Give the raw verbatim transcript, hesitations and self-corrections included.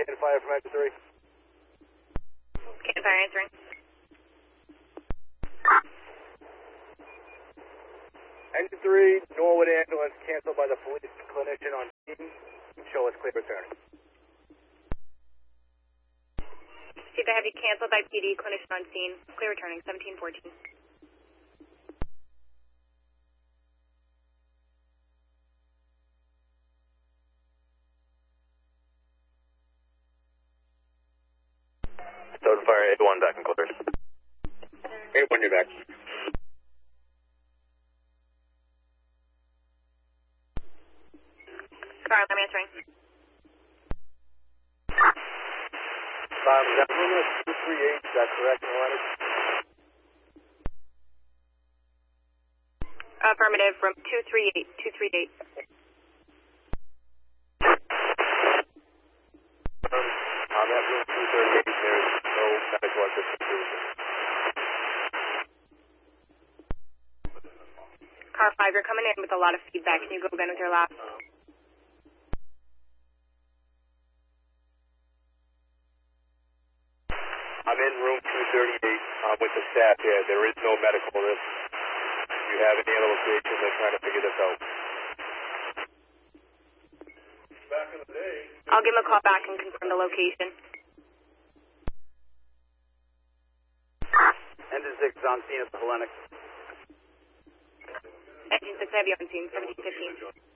Cannon Fire from Engine three. Cannon Fire answering. Engine three, Norwood ambulance canceled by the police clinician on scene. Show us clear return. See the heavy canceled by P D, clinician on scene. Clear returning, seventeen fourteen. Totem Fire eight one back in quarters. eight one, you're back. Sorry, I'm answering. Um, is that room two three eight, is that correct, Atlantic? Affirmative, room two three eight, two three eight. Um, at room two thirty-eight, there's no medical assistance. Car five, you're coming in with a lot of feedback. Can you go again with your last? I'm in room two thirty-eight um, with the staff here. There is no medical risk. If you have any other locations, I'm trying to figure this out. Back in the day. I'll give him a call back and confirm the location. Engine six is on scene at the Hellenic. Engine six, heavy on scene, seventeen fifteen.